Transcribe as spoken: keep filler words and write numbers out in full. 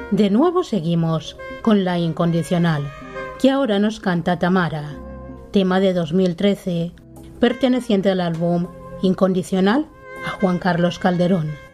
De nuevo seguimos con La Incondicional, que ahora nos canta Tamara, tema de dos mil trece, perteneciente al álbum Incondicional a Juan Carlos Calderón.